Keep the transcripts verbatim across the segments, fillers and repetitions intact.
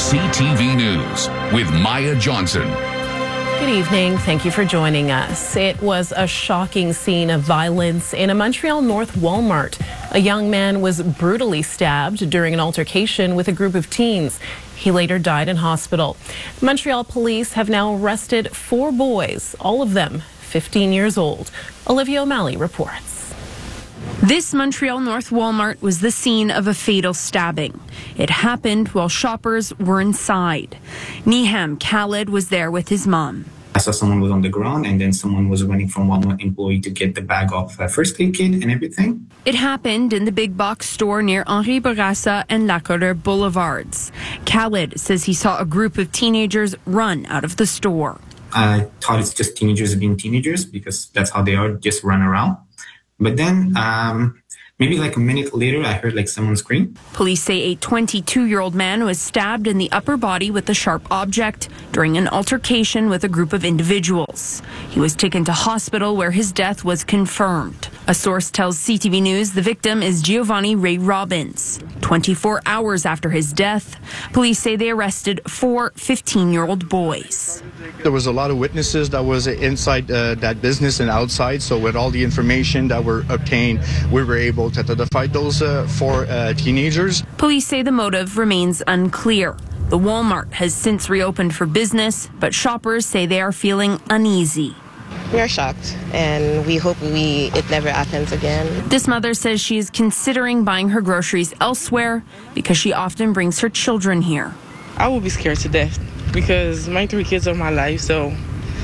C T V News with Maya Johnson. Good evening. Thank you for joining us. It was a shocking scene of violence in a Montreal North Walmart. A young man was brutally stabbed during an altercation with a group of teens. He later died in hospital. Montreal police have now arrested four boys, all of them fifteen years old. Olivia O'Malley reports. This Montreal North Walmart was the scene of a fatal stabbing. It happened while shoppers were inside. Niham Khaled was there with his mom. I saw someone was on the ground and then someone was running from Walmart employee to get the bag of uh, first aid kit and everything. It happened in the big box store near Henri Bourassa and Lacour Boulevards. Khaled says he saw a group of teenagers run out of the store. I thought it's just teenagers being teenagers because that's how they are, just run around. But then um, maybe like a minute later, I heard like someone scream. Police say a twenty-two-year-old man was stabbed in the upper body with a sharp object during an altercation with a group of individuals. He was taken to hospital where his death was confirmed. A source tells C T V News the victim is Giovanni Ray Robbins. twenty-four hours after his death, police say they arrested four fifteen-year-old boys. There was a lot of witnesses that was inside uh, that business and outside, so with all the information that were obtained, we were able to identify those uh, four uh, teenagers. Police say the motive remains unclear. The Walmart has since reopened for business, but shoppers say they are feeling uneasy. We are shocked, and we hope we it never happens again. This mother says she is considering buying her groceries elsewhere because she often brings her children here. I will be scared to death because my three kids are my life, so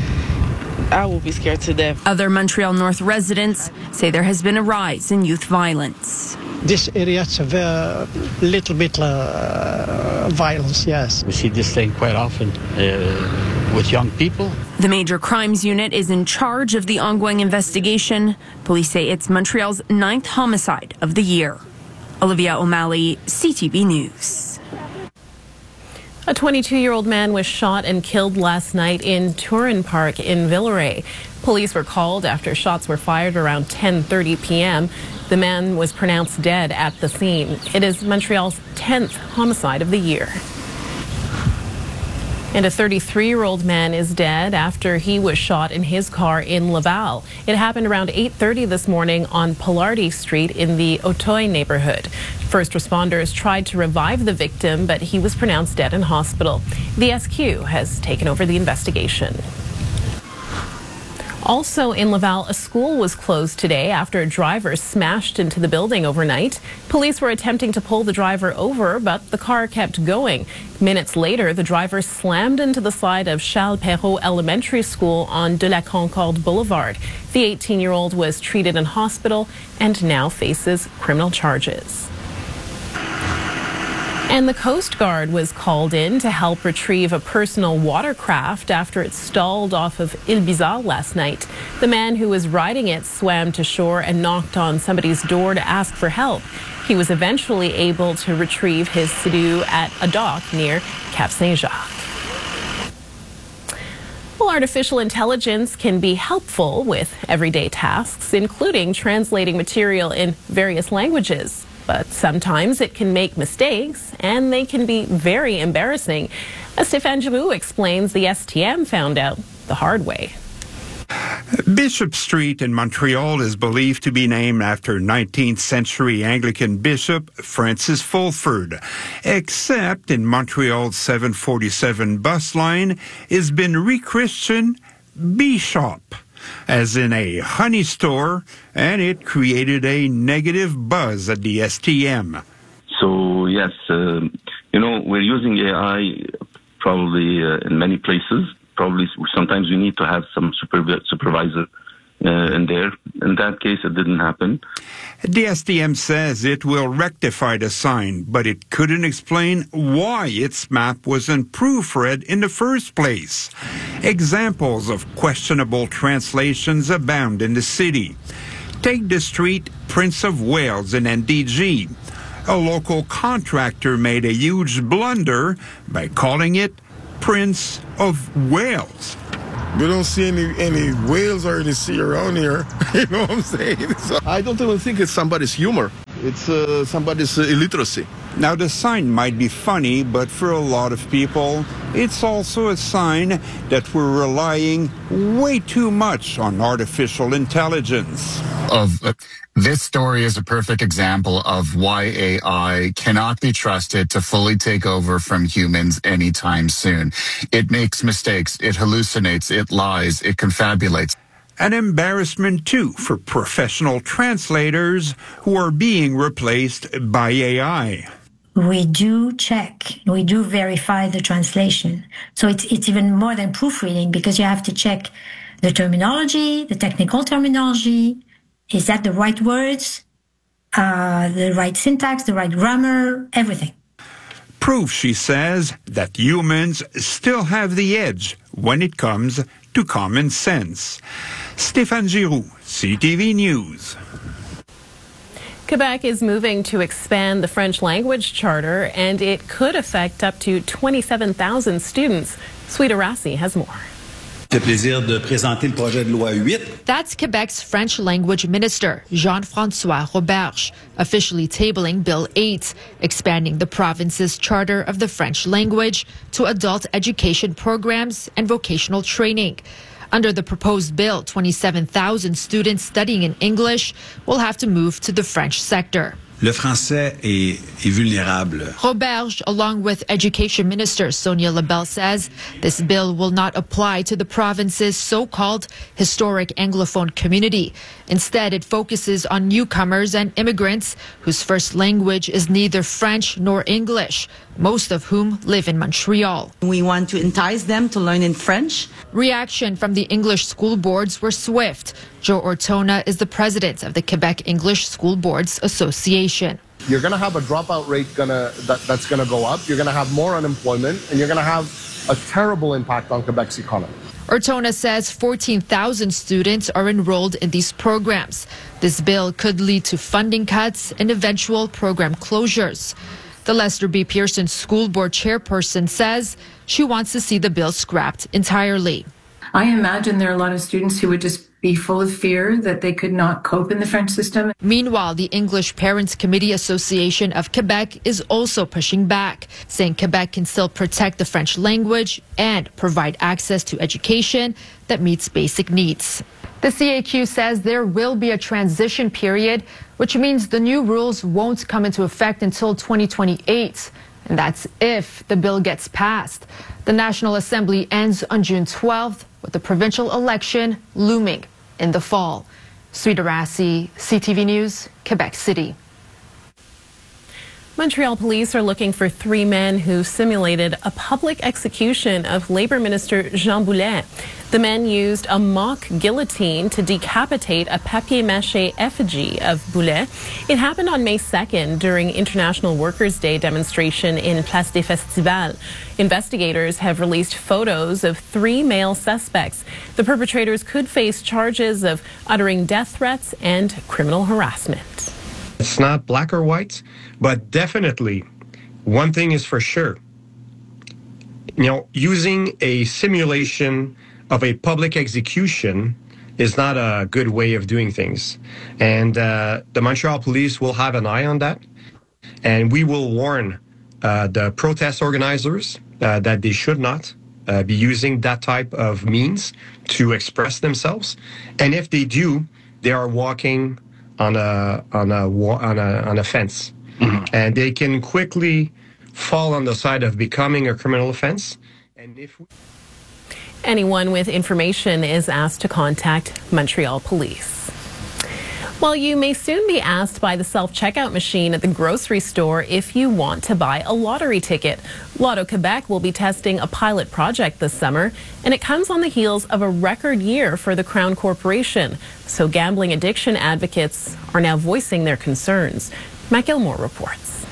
I will be scared to death. Other Montreal North residents say there has been a rise in youth violence. This area is a very, little bit uh, violence, yes. We see this thing quite often uh, with young people. The Major Crimes Unit is in charge of the ongoing investigation. Police say it's Montreal's ninth homicide of the year. Olivia O'Malley, C T V News. A twenty-two-year-old man was shot and killed last night in Turin Park in Villeray. Police were called after shots were fired around ten thirty p.m. The man was pronounced dead at the scene. It is Montreal's tenth homicide of the year. And a thirty-three-year-old man is dead after he was shot in his car in Laval. It happened around eight thirty this morning on Pilardi Street in the Auteuil neighborhood. First responders tried to revive the victim, but he was pronounced dead in hospital. The S Q has taken over the investigation. Also in Laval, a school was closed today after a driver smashed into the building overnight. Police were attempting to pull the driver over, but the car kept going. Minutes later, the driver slammed into the side of Charles Perrault Elementary School on De la Concorde Boulevard. The eighteen-year-old was treated in hospital and now faces criminal charges. And the Coast Guard was called in to help retrieve a personal watercraft after it stalled off of Ile Bizarre last night. The man who was riding it swam to shore and knocked on somebody's door to ask for help. He was eventually able to retrieve his Sea-Doo at a dock near Cap Saint-Jacques. Well, artificial intelligence can be helpful with everyday tasks, including translating material in various languages. But sometimes it can make mistakes, and they can be very embarrassing. As Stéphane Jamou explains, the S T M found out the hard way. Bishop Street in Montreal is believed to be named after nineteenth century Anglican bishop Francis Fulford, except in Montreal's seven forty-seven bus line has been rechristened Bishop, as in a honey store, and it created a negative buzz at the S T M. So, yes, uh, you know, we're using A I probably uh, in many places. Probably sometimes we need to have some supervi- supervisor uh, in there. In that case, it didn't happen. The S T M says it will rectify the sign, but it couldn't explain why its map wasn't proofread in the first place. Examples of questionable translations abound in the city. Take the street Prince of Wales in N D G. A local contractor made a huge blunder by calling it Prince of Wales. We don't see any any whales or any sea around here. You know what I'm saying? So I don't even think it's somebody's humor. It's uh, somebody's uh, illiteracy. Now, the sign might be funny, but for a lot of people, it's also a sign that we're relying way too much on artificial intelligence. Of uh, this story is a perfect example of why A I cannot be trusted to fully take over from humans anytime soon. It makes mistakes, it hallucinates, it lies, it confabulates. An embarrassment, too, for professional translators who are being replaced by A I. We do check, we do verify the translation. So it's, it's even more than proofreading because you have to check the terminology, the technical terminology. Is that the right words, uh, the right syntax, the right grammar, everything? Proof, she says, that humans still have the edge when it comes to common sense. Stéphane Giroux, C T V News. Quebec is moving to expand the French language charter, and it could affect up to twenty-seven thousand students. Sweet Arasi has more. That's Quebec's French language minister, Jean-François Roberge, officially tabling Bill eight, expanding the province's charter of the French language to adult education programs and vocational training. Under the proposed bill, twenty-seven thousand students studying in English will have to move to the French sector. Le français est, est vulnérable. Roberge, along with Education Minister Sonia Lebel, says this bill will not apply to the province's so-called historic Anglophone community. Instead, it focuses on newcomers and immigrants whose first language is neither French nor English, most of whom live in Montreal. We want to entice them to learn in French. Reaction from the English school boards were swift. Joe Ortona is the president of the Quebec English School Boards Association. You're going to have a dropout rate gonna, that, that's going to go up. You're going to have more unemployment, and you're going to have a terrible impact on Quebec's economy. Ortona says fourteen thousand students are enrolled in these programs. This bill could lead to funding cuts and eventual program closures. The Lester B. Pearson School Board chairperson says she wants to see the bill scrapped entirely. I imagine there are a lot of students who would just be full of fear that they could not cope in the French system. Meanwhile, the English Parents Committee Association of Quebec is also pushing back, saying Quebec can still protect the French language and provide access to education that meets basic needs. The C A Q says there will be a transition period, which means the new rules won't come into effect until twenty twenty-eight. And that's if the bill gets passed. The National Assembly ends on June twelfth, with the provincial election looming in the fall. Sweet Arasi, C T V News, Quebec City. Montreal police are looking for three men who simulated a public execution of Labour Minister Jean Boulet. The men used a mock guillotine to decapitate a papier-mâché effigy of Boulet. It happened on May second during International Workers' Day demonstration in Place des Festivals. Investigators have released photos of three male suspects. The perpetrators could face charges of uttering death threats and criminal harassment. It's not black or white, but definitely one thing is for sure. You know, using a simulation of a public execution is not a good way of doing things. And uh, the Montreal police will have an eye on that. And we will warn uh, the protest organizers uh, that they should not uh, be using that type of means to express themselves. And if they do, they are walking on a on a on a on a fence, mm-hmm. and they can quickly fall on the side of becoming a criminal offense. And if we anyone with information is asked to contact Montreal Police. Well, you may soon be asked by the self-checkout machine at the grocery store if you want to buy a lottery ticket. Lotto Quebec will be testing a pilot project this summer, and it comes on the heels of a record year for the Crown Corporation. So gambling addiction advocates are now voicing their concerns. Matt Gilmore reports.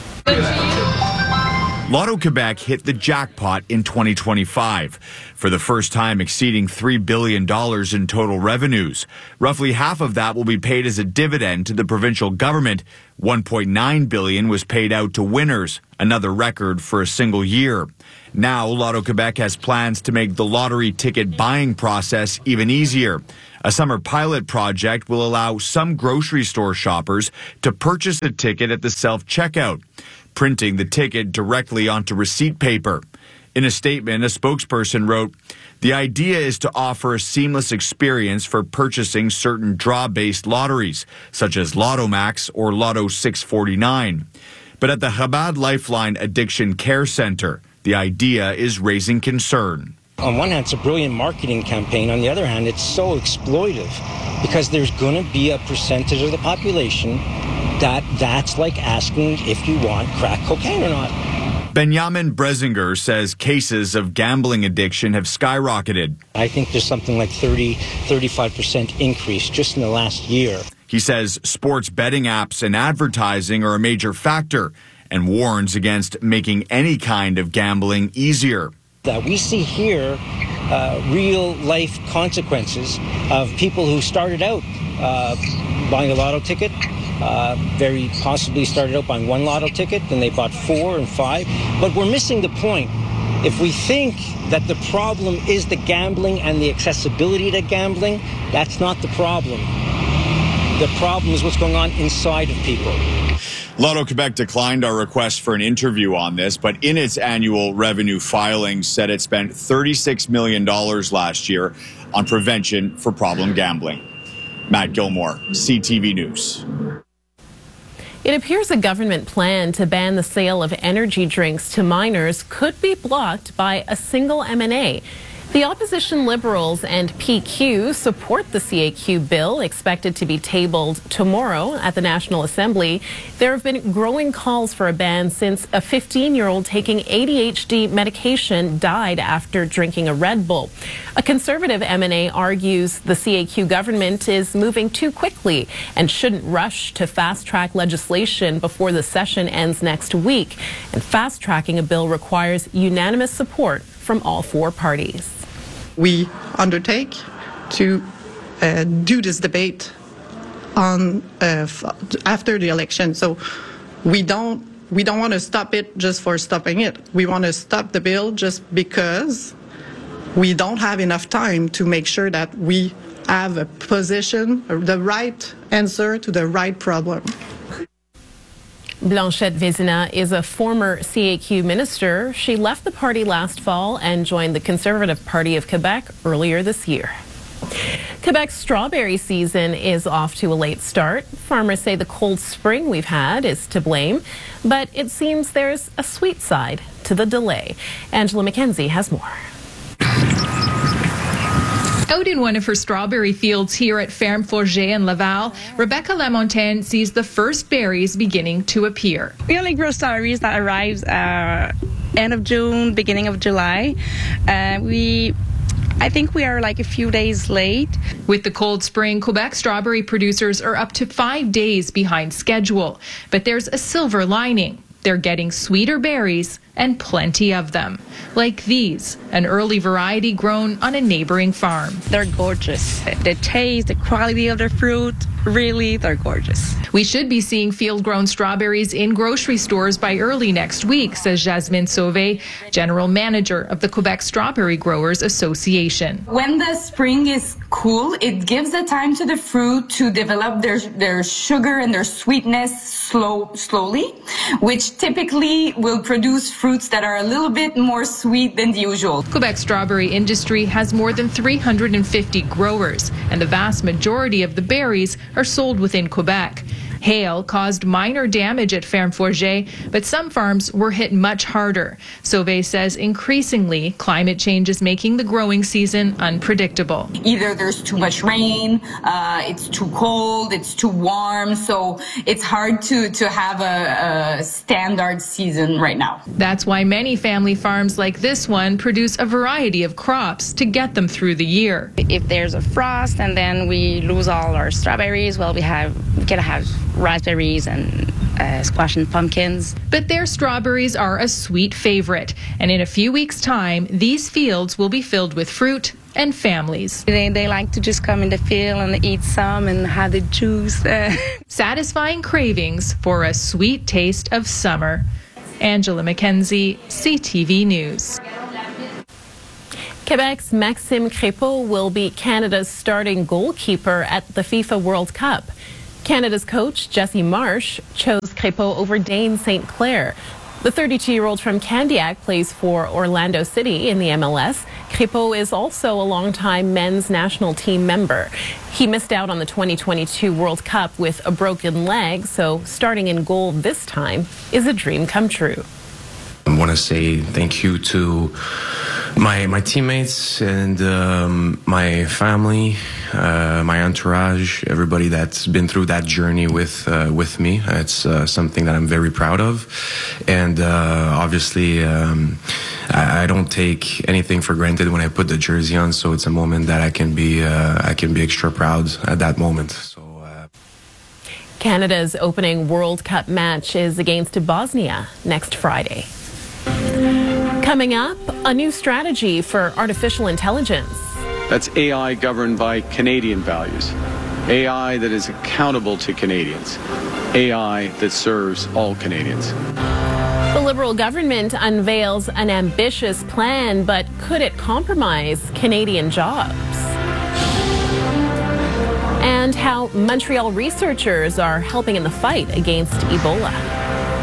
Lotto Quebec hit the jackpot in twenty twenty-five, for the first time exceeding three billion dollars in total revenues. Roughly half of that will be paid as a dividend to the provincial government. one point nine billion dollars was paid out to winners, another record for a single year. Now, Lotto Quebec has plans to make the lottery ticket buying process even easier. A summer pilot project will allow some grocery store shoppers to purchase a ticket at the self-checkout. printing the ticket directly onto receipt paper. In a statement, a spokesperson wrote, "The idea is to offer a seamless experience for purchasing certain draw-based lotteries, such as Lotto Max or Lotto six forty-nine. But at the Chabad Lifeline Addiction Care Center, the idea is raising concern." On one hand, it's a brilliant marketing campaign. On the other hand, it's so exploitive because there's going to be a percentage of the population that that's like asking if you want crack cocaine or not. Benjamin Bresinger says cases of gambling addiction have skyrocketed. I think there's something like thirty, thirty-five percent increase just in the last year. He says sports betting apps and advertising are a major factor and warns against making any kind of gambling easier. That we see here uh, real life consequences of people who started out uh, buying a lotto ticket, uh, very possibly started out buying one lotto ticket, then they bought four and five. But we're missing the point. If we think that the problem is the gambling and the accessibility to gambling, that's not the problem. The problem is what's going on inside of people. Lotto Quebec declined our request for an interview on this, but in its annual revenue filing said it spent thirty-six million dollars last year on prevention for problem gambling. Matt Gilmore, C T V News. It appears a government plan to ban the sale of energy drinks to minors could be blocked by a single M and A. The opposition Liberals and P Q support the C A Q bill, expected to be tabled tomorrow at the National Assembly. There have been growing calls for a ban since a fifteen-year-old taking A D H D medication died after drinking a Red Bull. A conservative M and A argues the C A Q government is moving too quickly and shouldn't rush to fast-track legislation before the session ends next week. And fast-tracking a bill requires unanimous support from all four parties. We undertake to uh, do this debate on uh, after the election. So we don't we don't want to stop it just for stopping it. We want to stop the bill just because we don't have enough time to make sure that we have a position, the right answer to the right problem. Blanchette Vézina is a former C A Q minister. She left the party last fall and joined the Conservative Party of Quebec earlier this year. Quebec's strawberry season is off to a late start. Farmers say the cold spring we've had is to blame, but it seems there's a sweet side to the delay. Angela McKenzie has more. Out in one of her strawberry fields here at Ferme Forget in Laval, Rebecca Lamontagne sees the first berries beginning to appear. We only grow strawberries that arrives uh, end of June, beginning of July. Uh, we I think we are like a few days late. With the cold spring, Quebec strawberry producers are up to five days behind schedule. But there's a silver lining. They're getting sweeter berries and plenty of them. Like these, an early variety grown on a neighboring farm. They're gorgeous. The taste, the quality of the fruit, really, they're gorgeous. We should be seeing field-grown strawberries in grocery stores by early next week, says Jasmine Sauvé, General Manager of the Quebec Strawberry Growers Association. When the spring is cool, it gives the time to the fruit to develop their, their sugar and their sweetness slow, slowly, which typically will produce fruits that are a little bit more sweet than the usual. Quebec strawberry industry has more than three hundred fifty growers, and the vast majority of the berries are sold within Quebec. Hail caused minor damage at Ferme Forget, but some farms were hit much harder. Sauvé says increasingly climate change is making the growing season unpredictable. Either there's too much rain, uh, it's too cold, it's too warm, so it's hard to, to have a, a standard season right now. That's why many family farms like this one produce a variety of crops to get them through the year. If there's a frost and then we lose all our strawberries, well, we have we gotta have raspberries and uh, squash and pumpkins. But their strawberries are a sweet favorite, and in a few weeks' time, these fields will be filled with fruit and families. They, they like to just come in the field and eat some and have the juice. Satisfying cravings for a sweet taste of summer. Angela McKenzie, C T V News. Quebec's Maxime Crépeau will be Canada's starting goalkeeper at the FIFA World Cup. Canada's coach, Jesse Marsh, chose Crépeau over Dane Saint Clair. The thirty-two-year-old from Candiac plays for Orlando City in the M L S. Crépeau is also a longtime men's national team member. He missed out on the twenty twenty-two World Cup with a broken leg, so starting in goal this time is a dream come true. I want to say thank you to my my teammates and um, my family, uh, my entourage, everybody that's been through that journey with uh, with me. It's uh, something that I'm very proud of, and uh, obviously um, I, I don't take anything for granted when I put the jersey on. So it's a moment that I can be uh, I can be extra proud at that moment. So. Uh... Canada's opening World Cup match is against Bosnia next Friday. Coming up, a new strategy for artificial intelligence. That's A I governed by Canadian values. A I that is accountable to Canadians. A I that serves all Canadians. The Liberal government unveils an ambitious plan, but could it compromise Canadian jobs? And how Montreal researchers are helping in the fight against Ebola.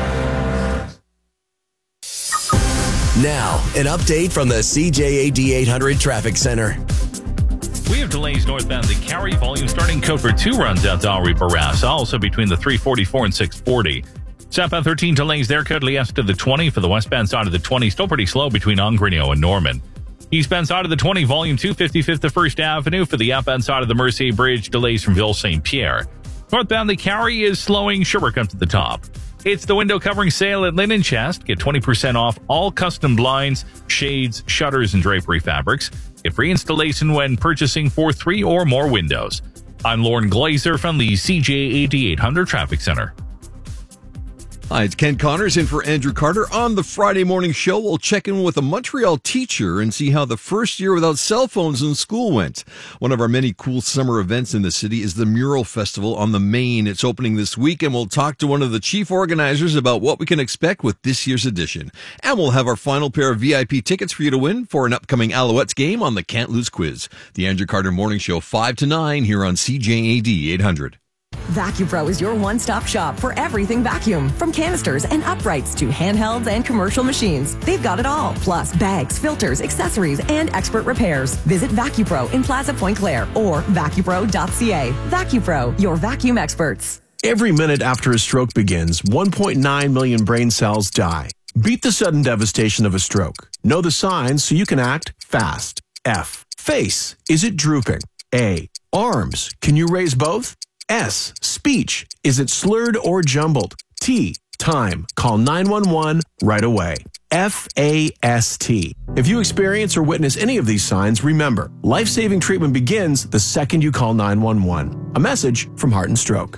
Now, an update from the C J A D eight hundred Traffic Center. We have delays northbound the Carry volume starting code for two runs out to Henri Bourassa, also between the three forty-four and six forty. Southbound thirteen delays there, code Lieste to the twenty for the westbound side of the twenty, still pretty slow between Angrigno and Norman. Eastbound side of the twenty, volume two fifty-fifth to First Avenue for the outbound side of the Mercier Bridge, delays from Ville Saint Pierre. Northbound the Carry is slowing, Sherbrooke up to the top. It's the window covering sale at Linen Chest. Get twenty percent off all custom blinds, shades, shutters, and drapery fabrics. Get free installation when purchasing for three or more windows. I'm Lauren Glazer from the C J A D eight hundred Traffic Center. Hi, it's Ken Connors in for Andrew Carter. On the Friday morning show, we'll check in with a Montreal teacher and see how the first year without cell phones in school went. One of our many cool summer events in the city is the Mural Festival on the Main. It's opening this week, and we'll talk to one of the chief organizers about what we can expect with this year's edition. And we'll have our final pair of V I P tickets for you to win for an upcoming Alouettes game on the Can't Lose Quiz. The Andrew Carter Morning Show, five to nine, here on C J A D eight hundred. VacuPro is your one-stop shop for everything vacuum. From canisters and uprights to handhelds and commercial machines. They've got it all. Plus bags, filters, accessories, and expert repairs. Visit VacuPro in Plaza Point Claire or vacupro dot c a. VacuPro, your vacuum experts. Every minute after a stroke begins, one point nine million brain cells die. Beat the sudden devastation of a stroke. Know the signs so you can act fast. F. Face. Is it drooping? A. Arms. Can you raise both? S. Speech. Is it slurred or jumbled? T. Time. Call nine one one right away. F A S T. If you experience or witness any of these signs, remember, life-saving treatment begins the second you call nine one one. A message from Heart and Stroke.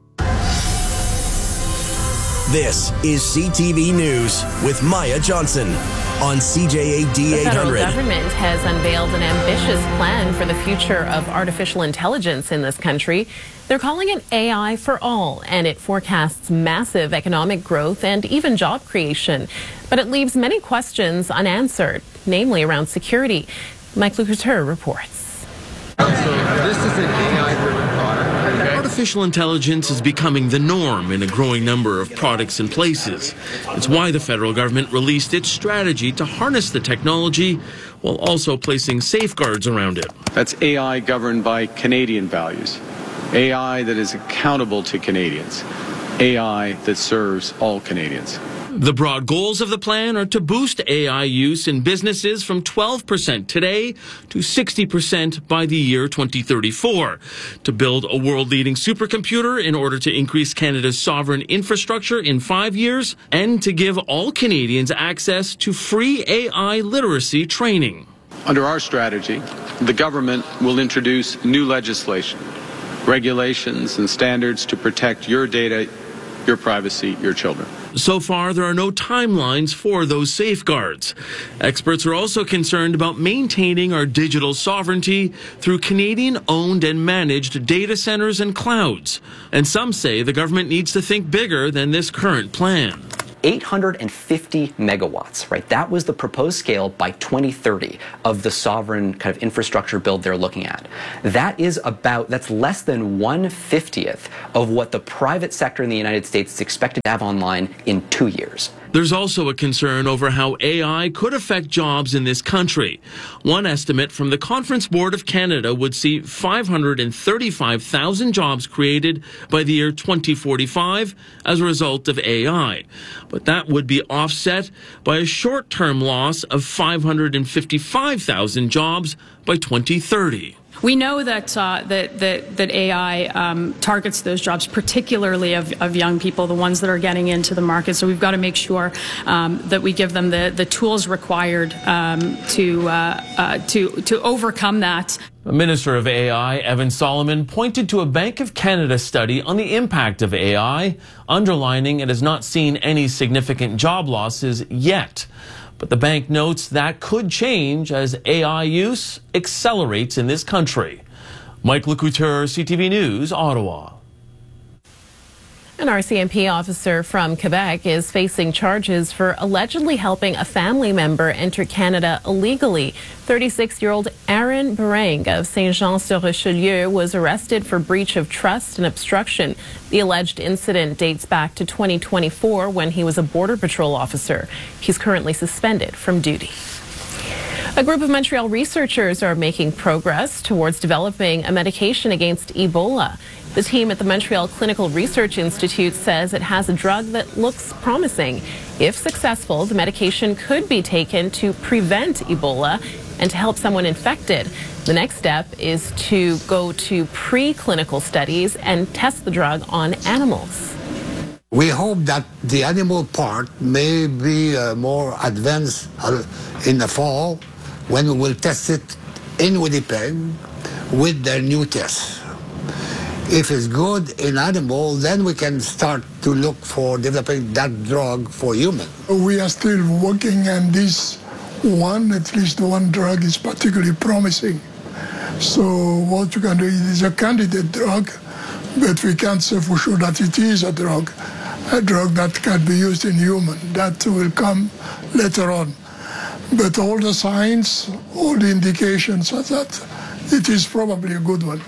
This is C T V News with Maya Johnson on C J A D eight hundred. The federal government has unveiled an ambitious plan for the future of artificial intelligence in this country. They're calling it A I for All, and it forecasts massive economic growth and even job creation. But it leaves many questions unanswered, namely around security. Mike Lucouture reports. So this is an A I-driven product. Okay. Artificial intelligence is becoming the norm in a growing number of products and places. It's why the federal government released its strategy to harness the technology while also placing safeguards around it. That's A I governed by Canadian values. A I that is accountable to Canadians. A I that serves all Canadians. The broad goals of the plan are to boost A I use in businesses from twelve percent today to sixty percent by the year twenty thirty-four, to build a world-leading supercomputer in order to increase Canada's sovereign infrastructure in five years, and to give all Canadians access to free A I literacy training. Under our strategy, the government will introduce new legislation, regulations and standards to protect your data, your privacy, your children. So far, there are no timelines for those safeguards. Experts are also concerned about maintaining our digital sovereignty through Canadian-owned and managed data centers and clouds. And some say the government needs to think bigger than this current plan. eight hundred fifty megawatts, right? That was the proposed scale by twenty thirty of the sovereign kind of infrastructure build they're looking at. That is about, that's less than one fiftieth of what the private sector in the United States is expected to have online in two years. There's also a concern over how A I could affect jobs in this country. One estimate from the Conference Board of Canada would see five hundred thirty-five thousand jobs created by the year twenty forty-five as a result of A I. But that would be offset by a short-term loss of five hundred fifty-five thousand jobs by twenty thirty. We know that uh, that, that that A I um, targets those jobs, particularly of, of young people, the ones that are getting into the market. So we've got to make sure um, that we give them the, the tools required um, to uh, uh, to to overcome that. The Minister of A I, Evan Solomon, pointed to a Bank of Canada study on the impact of A I, underlining it has not seen any significant job losses yet. But the bank notes that could change as A I use accelerates in this country. Mike Lecouteur, C T V News, Ottawa. An R C M P officer from Quebec is facing charges for allegedly helping a family member enter Canada illegally. thirty-six-year-old Aaron Bereng of Saint-Jean-sur-Richelieu was arrested for breach of trust and obstruction. The alleged incident dates back to twenty twenty-four when he was a Border Patrol officer. He's currently suspended from duty. A group of Montreal researchers are making progress towards developing a medication against Ebola. The team at the Montreal Clinical Research Institute says it has a drug that looks promising. If successful, the medication could be taken to prevent Ebola and to help someone infected. The next step is to go to preclinical studies and test the drug on animals. We hope that the animal part may be uh, more advanced uh, in the fall when we will test it in Winnipeg with their new test. If it's good in animal, then we can start to look for developing that drug for human. We are still working on this one, at least one drug is particularly promising. So what you can do is a candidate drug, but we can't say for sure that it is a drug, a drug that can be used in human. That will come later on. But all the signs, all the indications are that it is probably a good one.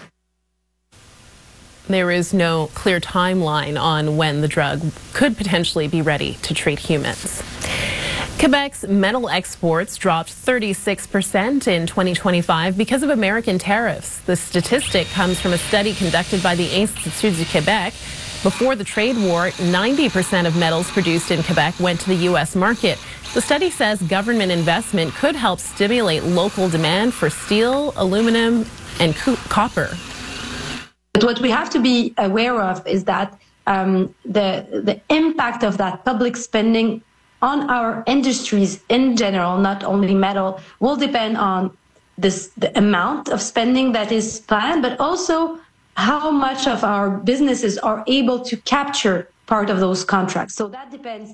There is no clear timeline on when the drug could potentially be ready to treat humans. Quebec's metal exports dropped thirty-six percent in twenty twenty-five because of American tariffs. The statistic comes from a study conducted by the Institut du Québec. Before the trade war, ninety percent of metals produced in Quebec went to the U S market. The study says government investment could help stimulate local demand for steel, aluminum, and co- copper. But what we have to be aware of is that um, the the impact of that public spending on our industries in general, not only metal, will depend on this the amount of spending that is planned, but also how much of our businesses are able to capture part of those contracts. So that depends.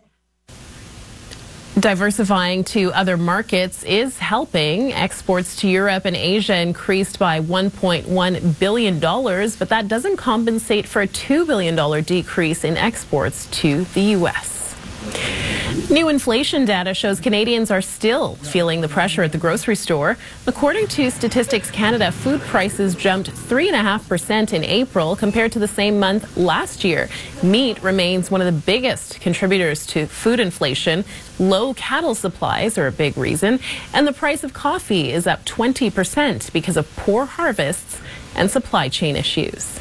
Diversifying to other markets is helping. Exports to Europe and Asia increased by one point one billion dollars, but that doesn't compensate for a two billion dollars decrease in exports to the U S. New inflation data shows Canadians are still feeling the pressure at the grocery store. According to Statistics Canada, food prices jumped three point five percent in April compared to the same month last year. Meat remains one of the biggest contributors to food inflation. Low cattle supplies are a big reason. And the price of coffee is up twenty percent because of poor harvests and supply chain issues.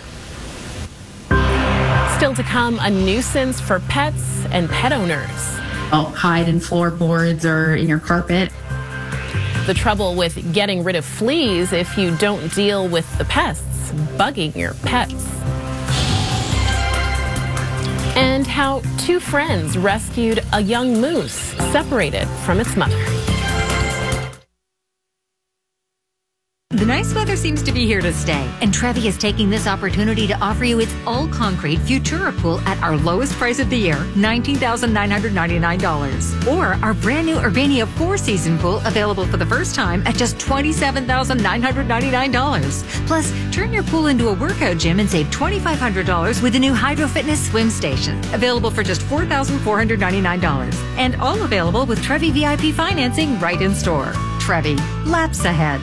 Still to come, a nuisance for pets and pet owners. Don't hide in floorboards or in your carpet. The trouble with getting rid of fleas if you don't deal with the pests bugging your pets. And how two friends rescued a young moose separated from its mother. The nice weather seems to be here to stay, and Trevi is taking this opportunity to offer you its all-concrete Futura pool at our lowest price of the year, nineteen thousand nine hundred ninety-nine dollars. Or our brand new Urbania four-season pool, available for the first time at just twenty-seven thousand nine hundred ninety-nine dollars. Plus, turn your pool into a workout gym and save twenty-five hundred dollars with the new Hydro Fitness swim station, available for just four thousand four hundred ninety-nine dollars. And all available with Trevi V I P financing right in store. Trevi, laps ahead.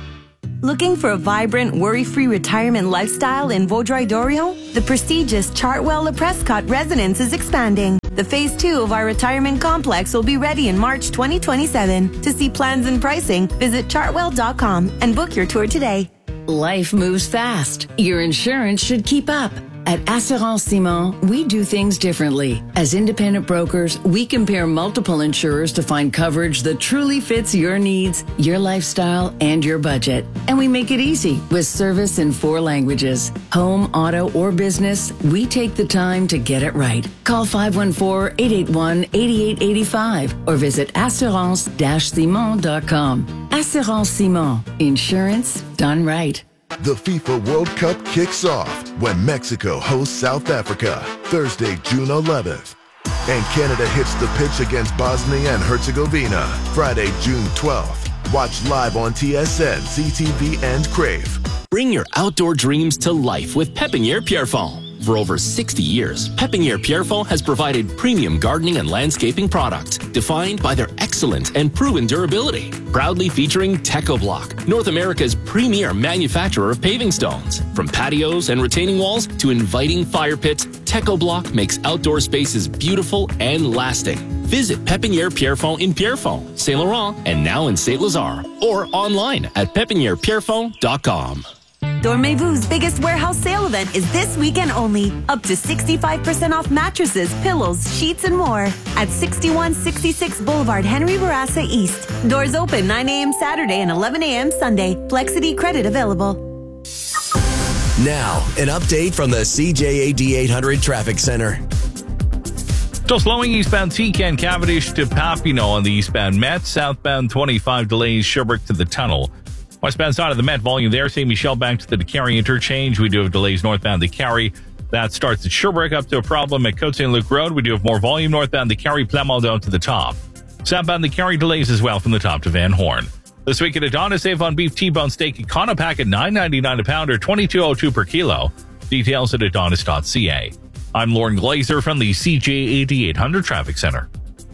Looking for a vibrant, worry-free retirement lifestyle in Vaudreuil-Dorion? The prestigious Chartwell Le Prescott residence is expanding. The phase two of our retirement complex will be ready in March twenty twenty-seven. To see plans and pricing, visit chartwell dot com and book your tour today. Life moves fast. Your insurance should keep up. At Assurance Simon, we do things differently. As independent brokers, we compare multiple insurers to find coverage that truly fits your needs, your lifestyle, and your budget. And we make it easy with service in four languages. Home, auto, or business, we take the time to get it right. Call five one four, eight eight one, eight eight eight five or visit assurance dash simon dot com. Assurance Simon. Insurance done right. The FIFA World Cup kicks off when Mexico hosts South Africa, Thursday, June eleventh. And Canada hits the pitch against Bosnia and Herzegovina, Friday, June twelfth. Watch live on T S N, C T V, and Crave. Bring your outdoor dreams to life with Pépinière Pierrefonds. For over sixty years, Pépinière Pierrefonds has provided premium gardening and landscaping products defined by their excellent and proven durability. Proudly featuring TechoBlock, North America's premier manufacturer of paving stones. From patios and retaining walls to inviting fire pits, TechoBlock makes outdoor spaces beautiful and lasting. Visit Pépinière Pierrefonds in Pierrefonds, Saint Laurent, and now in Saint Lazare, or online at pépinière pierrefonds dot com. Dormez-Vous's biggest warehouse sale event is this weekend only. Up to sixty-five percent off mattresses, pillows, sheets, and more at sixty-one sixty-six Boulevard Henry Bourassa East. Doors open nine a.m. Saturday and eleven a.m. Sunday. Flexity credit available. Now, an update from the C J A D eight hundred Traffic Center. Still slowing eastbound T Ken Cavendish to Papineau on the eastbound Met. Southbound twenty-five delays Sherbrooke to the tunnel. Westbound side of the Met volume there. Saint Michel back to the DeCarry interchange. We do have delays northbound DeCarry. That starts at Sherbrooke up to a problem at Côte Saint Luc Road. We do have more volume northbound DeCarry, Plamondon to the top. Southbound DeCarry delays as well from the top to Van Horn. This week at Adonis, Avon beef T-bone steak Econopack at nine ninety-nine a pound or twenty-two oh two per kilo. Details at adonis dot c a. I'm Lauren Glazer from the C J A D eight hundred Traffic Center.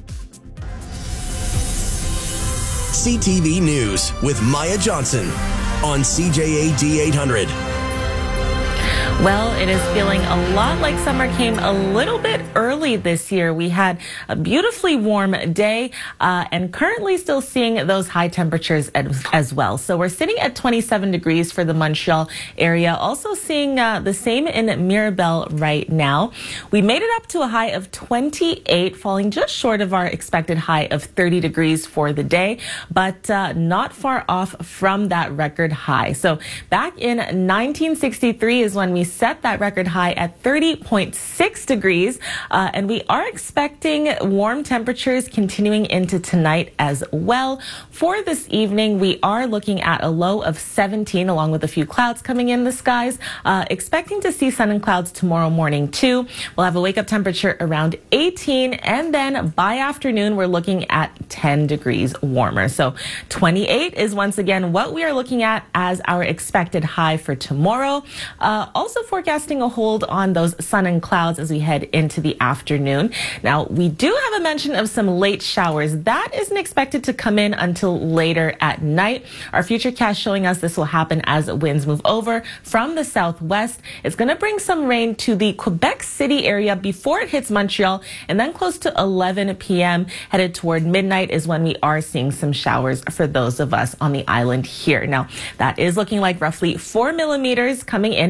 C T V News with Maya Johnson on C J A D eight hundred. Well, it is feeling a lot like summer came a little bit early this year. We had a beautifully warm day uh, and currently still seeing those high temperatures as, as well. So we're sitting at twenty-seven degrees for the Montreal area. Also seeing uh, the same in Mirabel right now. We made it up to a high of twenty-eight, falling just short of our expected high of thirty degrees for the day, but uh, not far off from that record high. So back in nineteen sixty-three is when we set that record high at thirty point six degrees, uh, and we are expecting warm temperatures continuing into tonight as well. For this evening, we are looking at a low of seventeen, along with a few clouds coming in the skies. Uh, expecting to see sun and clouds tomorrow morning too. We'll have a wake-up temperature around eighteen, and then by afternoon, we're looking at ten degrees warmer. So twenty-eight is once again what we are looking at as our expected high for tomorrow. Uh, also forecasting a hold on those sun and clouds as we head into the afternoon. Now, we do have a mention of some late showers. That isn't expected to come in until later at night. Our futurecast showing us this will happen as winds move over from the southwest. It's going to bring some rain to the Quebec City area before it hits Montreal, and then close to eleven p.m. headed toward midnight is when we are seeing some showers for those of us on the island here. Now, that is looking like roughly four millimeters coming in at night.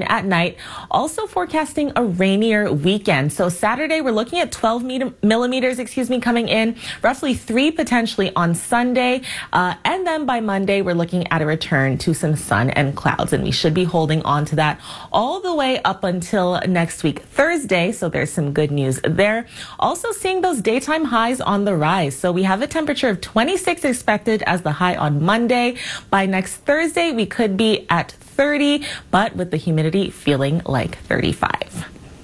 tonight. Also forecasting a rainier weekend. So Saturday, we're looking at twelve millimeters, excuse me, coming in, roughly three potentially on Sunday. Uh, and then by Monday, we're looking at a return to some sun and clouds. And we should be holding on to that all the way up until next week, Thursday. So there's some good news there. Also seeing those daytime highs on the rise. So we have a temperature of twenty-six expected as the high on Monday. By next Thursday, we could be at thirty, but with the humidity feeling like thirty-five.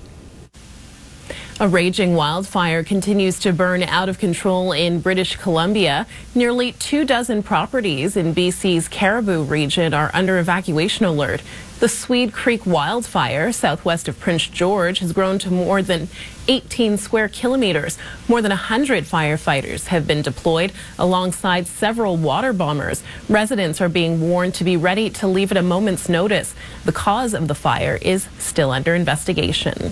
A raging wildfire continues to burn out of control in British Columbia. Nearly two dozen properties in B C's Caribou region are under evacuation alert. The Swede Creek wildfire, southwest of Prince George, has grown to more than eighteen square kilometers. More than one hundred firefighters have been deployed alongside several water bombers. Residents are being warned to be ready to leave at a moment's notice. The cause of the fire is still under investigation.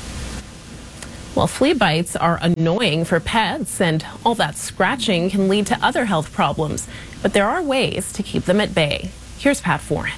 Well, flea bites are annoying for pets, and all that scratching can lead to other health problems. But there are ways to keep them at bay. Here's Pat Foran.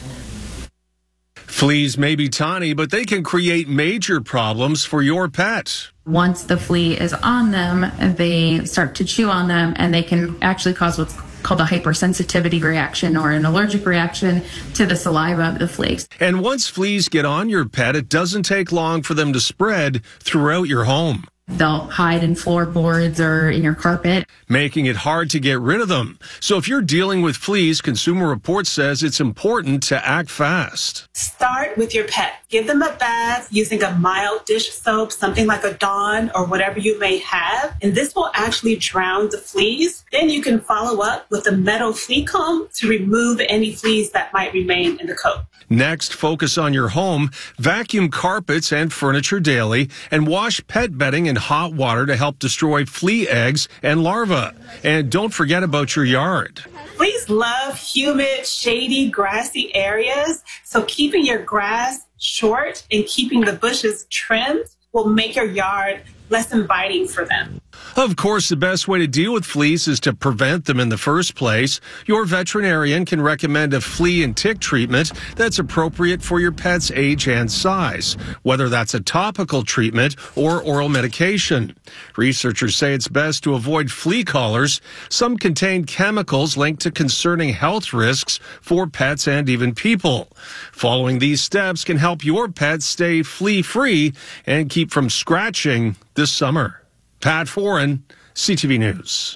Fleas may be tiny, but they can create major problems for your pet. Once the flea is on them, they start to chew on them, and they can actually cause what's called a hypersensitivity reaction or an allergic reaction to the saliva of the flea. And once fleas get on your pet, it doesn't take long for them to spread throughout your home. They'll hide in floorboards or in your carpet, making it hard to get rid of them. So if you're dealing with fleas, Consumer Reports says it's important to act fast. Start with your pet. Give them a bath using a mild dish soap, something like a Dawn or whatever you may have, and this will actually drown the fleas. Then you can follow up with a metal flea comb to remove any fleas that might remain in the coat. Next, focus on your home. Vacuum carpets and furniture daily, and wash pet bedding in hot water to help destroy flea eggs and larvae. And don't forget about your yard. Fleas love humid, shady, grassy areas, so keeping your grass short and keeping the bushes trimmed will make your yard less inviting for them. Of course, the best way to deal with fleas is to prevent them in the first place. Your veterinarian can recommend a flea and tick treatment that's appropriate for your pet's age and size, whether that's a topical treatment or oral medication. Researchers say it's best to avoid flea collars. Some contain chemicals linked to concerning health risks for pets and even people. Following these steps can help your pet stay flea-free and keep from scratching this summer. Pat Foran, C T V News.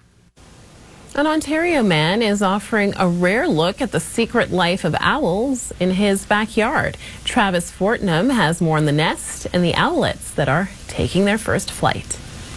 An Ontario man is offering a rare look at the secret life of owls in his backyard. Travis Fortnum has more on the nest and the owlets that are taking their first flight.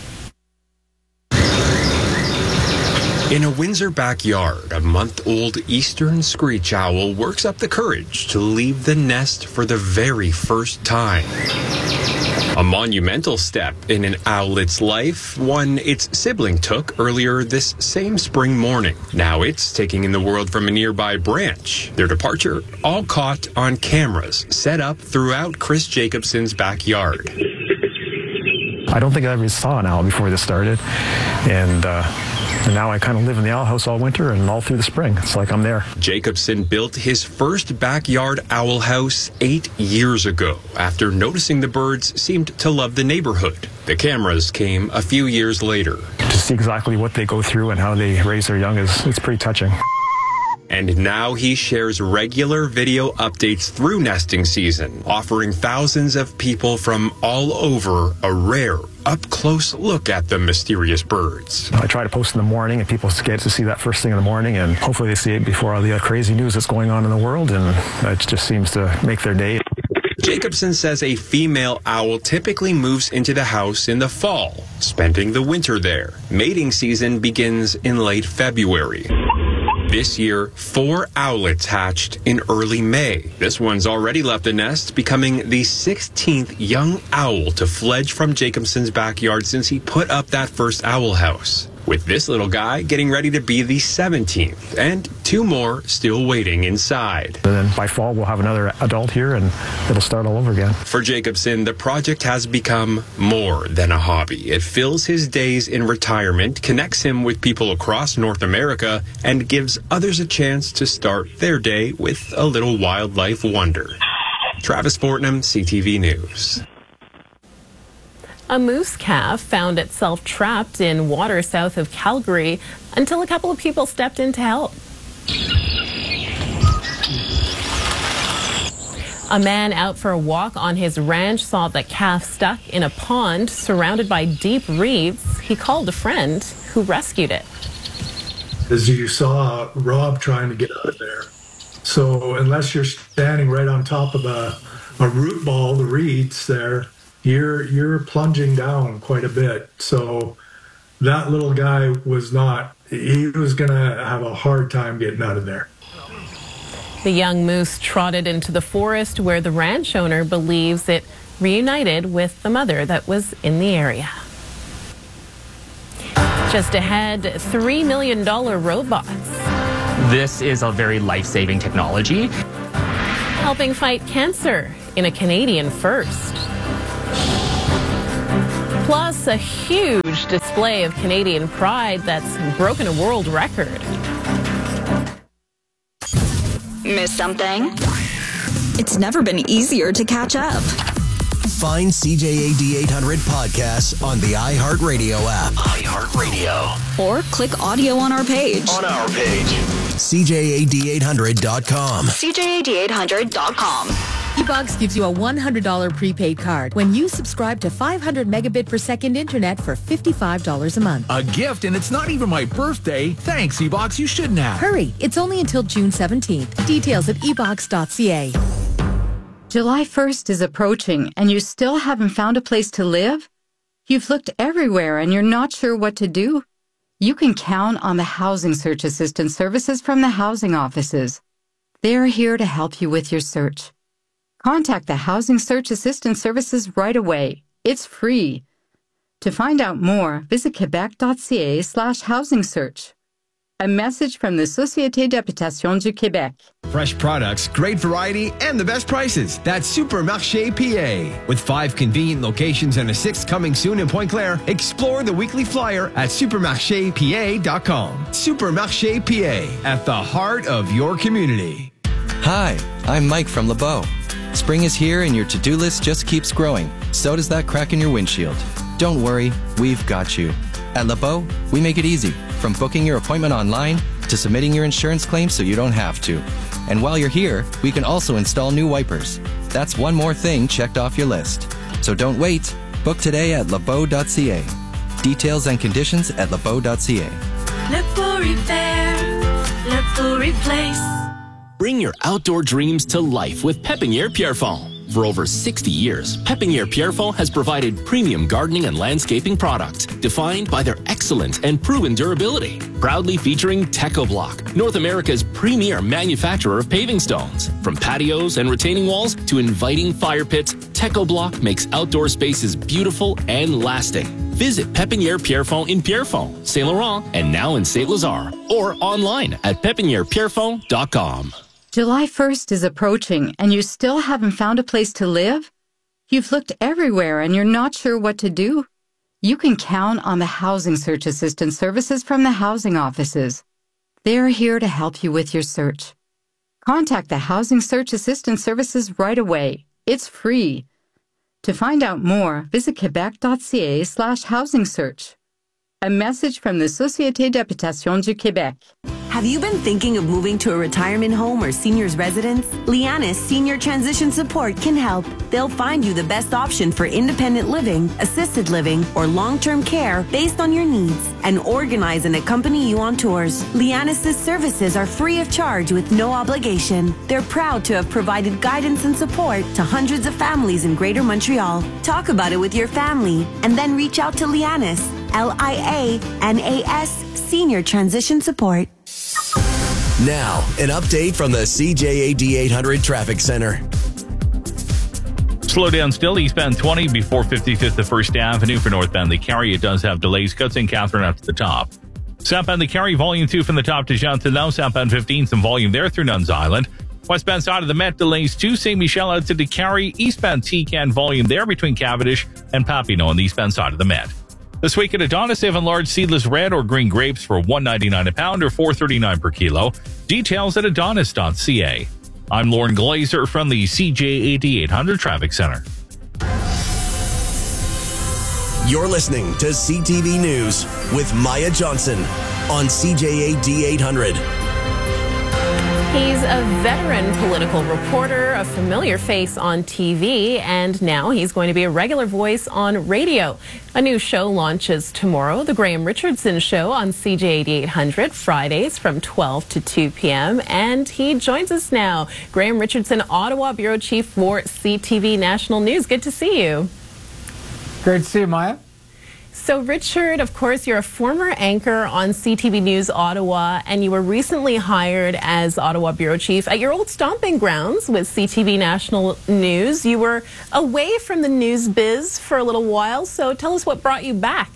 In a Windsor backyard, a month-old eastern screech owl works up the courage to leave the nest for the very first time. A monumental step in an owlet's life, one its sibling took earlier this same spring morning. Now it's taking in the world from a nearby branch. Their departure all caught on cameras set up throughout Chris Jacobson's backyard. I don't think I ever saw an owl before this started, and uh, and now I kind of live in the owl house all winter and all through the spring. It's like I'm there. Jacobson built his first backyard owl house eight years ago after noticing the birds seemed to love the neighborhood. The cameras came a few years later. To see exactly what they go through and how they raise their young is it's pretty touching. And now he shares regular video updates through nesting season, offering thousands of people from all over a rare, up-close look at the mysterious birds. I try to post in the morning, and people get to see that first thing in the morning, and hopefully they see it before all the crazy news that's going on in the world, and it just seems to make their day. Jacobson says a female owl typically moves into the house in the fall, spending the winter there. Mating season begins in late February. This year, four owlets hatched in early May. This one's already left the nest, becoming the sixteenth young owl to fledge from Jacobson's backyard since he put up that first owl house. With this little guy getting ready to be the seventeenth, and two more still waiting inside. And then by fall, we'll have another adult here, and it'll start all over again. For Jacobson, the project has become more than a hobby. It fills his days in retirement, connects him with people across North America, and gives others a chance to start their day with a little wildlife wonder. Travis Fortnum, C T V News. A moose calf found itself trapped in water south of Calgary until a couple of people stepped in to help. A man out for a walk on his ranch saw the calf stuck in a pond surrounded by deep reeds. He called a friend who rescued it. As you saw Rob trying to get out of there. So unless you're standing right on top of a, a root ball, the reeds there, you're you're plunging down quite a bit. So that little guy was not, he was going to have a hard time getting out of there. The young moose trotted into the forest where the ranch owner believes it reunited with the mother that was in the area. Just ahead, three million dollars robots. This is a very life-saving technology. Helping fight cancer in a Canadian first. Plus, a huge display of Canadian pride that's broken a world record. Miss something? It's never been easier to catch up. Find C J A D eight hundred podcasts on the iHeartRadio app. iHeartRadio. Or click audio on our page. On our page. C J A D eight hundred dot com. C J A D eight hundred dot com. eBox gives you a one hundred dollars prepaid card when you subscribe to five hundred megabit per second internet for fifty-five dollars a month. A gift, and it's not even my birthday. Thanks, eBox. You shouldn't have. Hurry. It's only until June seventeenth. Details at e box dot c a. July first is approaching, and you still haven't found a place to live? You've looked everywhere, and you're not sure what to do? You can count on the Housing Search Assistance services from the housing offices. They're here to help you with your search. Contact the Housing Search Assistance services right away. It's free. To find out more, visit quebec dot c a slash housing search. A message from the Société d'Habitation du Québec. Fresh products, great variety, and the best prices. That's Supermarché P A. With five convenient locations and a sixth coming soon in Pointe-Claire, explore the weekly flyer at supermarché p a dot com. Supermarché P A, at the heart of your community. Hi, I'm Mike from LeBeau. Spring is here and your to-do list just keeps growing. So does that crack in your windshield. Don't worry, we've got you. At LeBeau, we make it easy, from booking your appointment online to submitting your insurance claim so you don't have to. And while you're here, we can also install new wipers. That's one more thing checked off your list. So don't wait. Book today at lebeau dot c a. Details and conditions at lebeau dot c a. LeBeau Repair, LeBeau Replace. Bring your outdoor dreams to life with Pépinière Pierrefonds. For over sixty years, Pépinière Pierrefonds has provided premium gardening and landscaping products defined by their excellent and proven durability. Proudly featuring TechoBlock, North America's premier manufacturer of paving stones. From patios and retaining walls to inviting fire pits, TechoBlock makes outdoor spaces beautiful and lasting. Visit Pépinière Pierrefonds in Pierrefonds, Saint Laurent, and now in Saint Lazare, or online at pépinière pierrefonds dot com. July first is approaching, and you still haven't found a place to live? You've looked everywhere, and you're not sure what to do? You can count on the Housing Search Assistance services from the housing offices. They're here to help you with your search. Contact the Housing Search Assistance services right away. It's free. To find out more, visit quebec dot c a slash housing search. A message from the Société d'Habitation du Québec. Have you been thinking of moving to a retirement home or senior's residence? Lianis Senior Transition Support can help. They'll find you the best option for independent living, assisted living, or long-term care based on your needs and organize and accompany you on tours. Lianis' services are free of charge with no obligation. They're proud to have provided guidance and support to hundreds of families in Greater Montreal. Talk about it with your family and then reach out to Lianis, L I A N A S Senior Transition Support. Now, an update from the C J A D eight hundred Traffic Center. Slow down still, eastbound twenty before fifty-fifth of First Avenue for northbound the Carry. It does have delays. Cut Saint Catherine up to the top. Southbound the Carry, volume two from the top to Chantilly. Southbound fifteen, some volume there through Nuns Island. Westbound side of the Met, delays to Saint Michel out to the Carry. Eastbound T-Can, volume there between Cavendish and Papineau on the eastbound side of the Met. This week at Adonis, they have enlarged seedless red or green grapes for one ninety-nine a pound or four thirty-nine per kilo. Details at adonis dot c a. I'm Lauren Glazer from the C J A D eight hundred Traffic Center. You're listening to C T V News with Maya Johnson on C J A D eight hundred. He's a veteran political reporter, a familiar face on T V, and now he's going to be a regular voice on radio. A new show launches tomorrow, The Graham Richardson Show on C J A D eight hundred, Fridays from twelve to two p.m., and he joins us now. Graham Richardson, Ottawa Bureau Chief for C T V National News. Good to see you. Great to see you, Maya. So, Richard, of course, you're a former anchor on C T V News Ottawa, and you were recently hired as Ottawa Bureau Chief at your old stomping grounds with C T V National News. You were away from the news biz for a little while, so tell us what brought you back.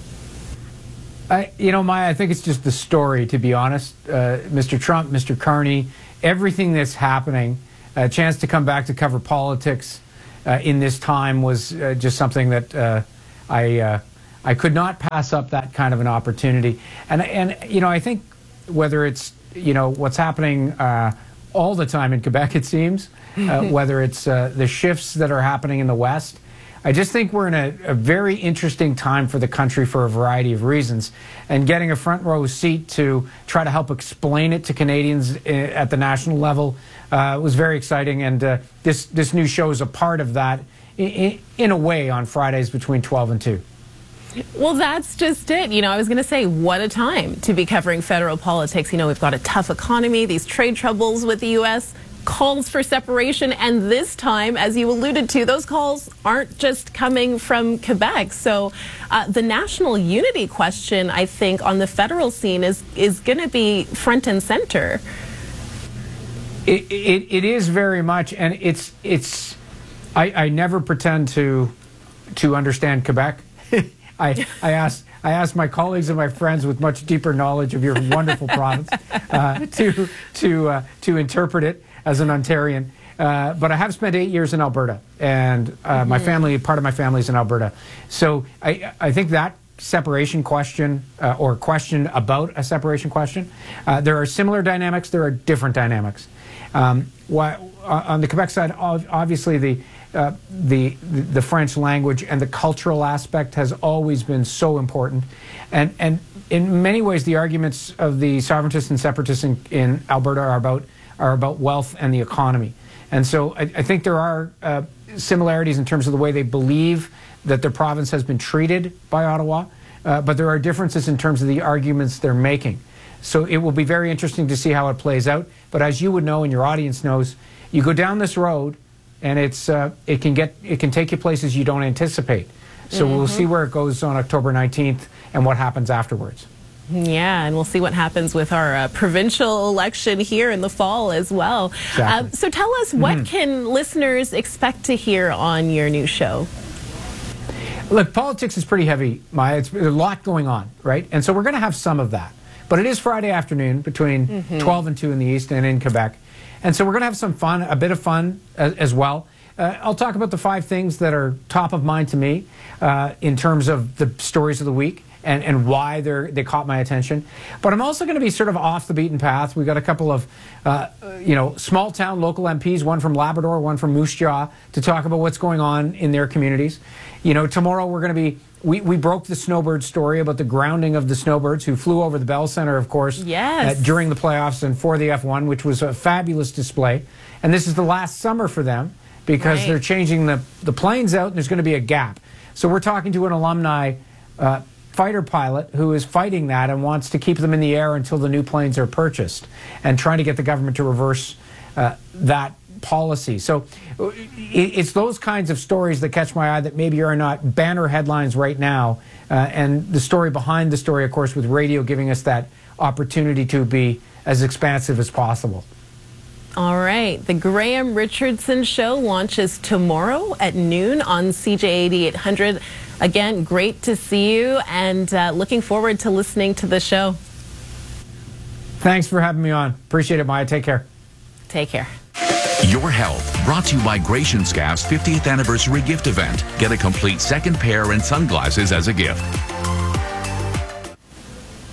I, you know, Maya, I think it's just the story, to be honest. Uh, Mister Trump, Mister Carney, everything that's happening, a chance to come back to cover politics uh, in this time was uh, just something that uh, I... Uh, I could not pass up that kind of an opportunity. And, and you know, I think whether it's, you know, what's happening uh, all the time in Quebec, it seems, uh, whether it's uh, the shifts that are happening in the West, I just think we're in a, a very interesting time for the country for a variety of reasons. And getting a front row seat to try to help explain it to Canadians at the national level uh, was very exciting. And uh, this, this new show is a part of that in, in a way on Fridays between twelve and two. Well, that's just it. You know, I was going to say, what a time to be covering federal politics. You know, we've got a tough economy, these trade troubles with the U S, calls for separation. And this time, as you alluded to, those calls aren't just coming from Quebec. So uh, the national unity question, I think, on the federal scene is, is going to be front and center. It, it, it is very much. And it's, it's I, I never pretend to, to understand Quebec. I, I asked I asked my colleagues and my friends with much deeper knowledge of your wonderful province uh, to to uh, to interpret it as an Ontarian. Uh, but I have spent eight years in Alberta, and uh, mm-hmm. my family, part of my family is in Alberta. So I I think that separation question uh, or question about a separation question, uh, there are similar dynamics. There are different dynamics. Um, why, on the Quebec side, obviously the Uh, the the French language and the cultural aspect has always been so important, and and in many ways the arguments of the sovereigntists and separatists in, in Alberta are about are about wealth and the economy, and so I, I think there are uh, similarities in terms of the way they believe that their province has been treated by Ottawa, uh, but there are differences in terms of the arguments they're making. So it will be very interesting to see how it plays out. But as you would know and your audience knows, you go down this road, and it's uh, it can get it can take you places you don't anticipate. So mm-hmm. we'll see where it goes on October nineteenth and what happens afterwards. Yeah, and we'll see what happens with our uh, provincial election here in the fall as well. Exactly. Uh, so tell us, what mm-hmm. can listeners expect to hear on your new show? Look, politics is pretty heavy, Maya. It's there's a lot going on, right? And so we're going to have some of that. But it is Friday afternoon between mm-hmm. twelve and two in the East and in Quebec. And so we're going to have some fun, a bit of fun as, as well. Uh, I'll talk about the five things that are top of mind to me uh, in terms of the stories of the week and, and why they're, they caught my attention. But I'm also going to be sort of off the beaten path. We've got a couple of, uh, you know, small town local M Ps, one from Labrador, one from Moose Jaw, to talk about what's going on in their communities. You know, tomorrow we're going to be, we, we broke the snowbird story about the grounding of the snowbirds who flew over the Bell Centre, of course, yes. uh, during the playoffs and for the F one, which was a fabulous display. And this is the last summer for them because right. they're changing the, the planes out and there's going to be a gap. So we're talking to an alumni uh, fighter pilot who is fighting that and wants to keep them in the air until the new planes are purchased and trying to get the government to reverse uh, that policy. So it's those kinds of stories that catch my eye that maybe are not banner headlines right now. Uh, and the story behind the story, of course, with radio giving us that opportunity to be as expansive as possible. All right. The Graham Richardson Show launches tomorrow at noon on C J A D eight hundred. Again, great to see you, and uh, looking forward to listening to the show. Thanks for having me on. Appreciate it, Maya. Take care. Take care. Your Health, brought to you by Gratianscap's fiftieth anniversary gift event. Get a complete second pair and sunglasses as a gift.